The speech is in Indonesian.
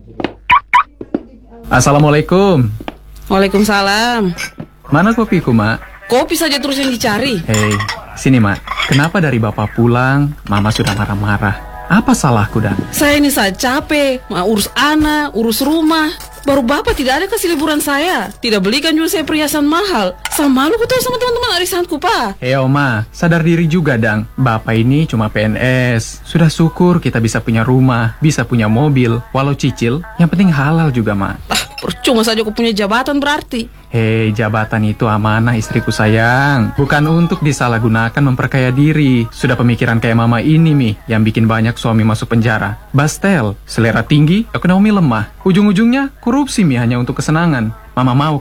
Assalamualaikum. Waalaikumsalam. Mana kopiku, Mak? Kopi saja terus yang dicari. Hei, sini, Mak. Kenapa dari Bapak pulang, Mama sudah marah-marah? Apa salahku, Dan? Saya ini saya capek, mau urus anak, urus rumah. Baru Bapak tidak ada kasih liburan saya. Tidak belikan juga saya perhiasan mahal. Sama malu ketemu sama teman-teman arisanku, Pak. Hei, Oma, sadar diri juga, Dang. Bapak ini cuma PNS. Sudah syukur kita bisa punya rumah, bisa punya mobil. Walau cicil, yang penting halal juga, Mak. Percuma saja aku punya jabatan berarti. Hei, jabatan itu amanah istriku sayang. Bukan untuk disalahgunakan memperkaya diri. Sudah pemikiran kayak Mama ini, Mi, yang bikin banyak suami masuk penjara. Bastel, selera tinggi, ekonomi lemah. Ujung-ujungnya korupsi, Mi, hanya untuk kesenangan. Mama mau